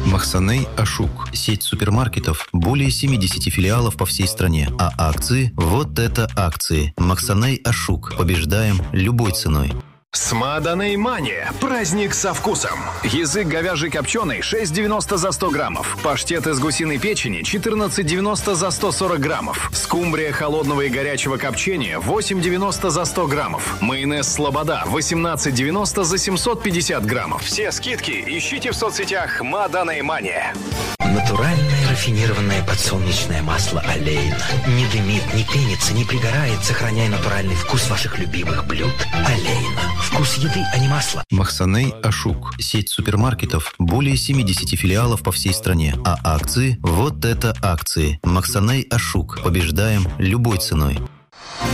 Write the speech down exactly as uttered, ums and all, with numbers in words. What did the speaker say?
Махсаней Ашук. Сеть супермаркетов, более семидесяти филиалов по всей стране. А акции? Вот это акции. Махсаней Ашук. Побеждаем любой ценой. Смаданей Мания. Праздник со вкусом. Язык говяжий копченый шесть девяносто за сто граммов. Паштет из гусиной печени четырнадцать девяносто за сто сорок граммов. Скумбрия холодного и горячего копчения восемь девяносто за сто граммов. Майонез Слобода восемнадцать девяносто за семьсот пятьдесят граммов. Все скидки ищите в соцсетях Смаданей Мания. Натуральное рафинированное подсолнечное масло Олейна. Не дымит, не пенится, не пригорает, сохраняя натуральный вкус ваших любимых блюд. Олейна. Вкус еды, а не масла. Махсаней Ашук. Сеть супермаркетов, более семидесяти филиалов по всей стране. А акции? Вот это акции. Махсаней Ашук. Побеждаем любой ценой.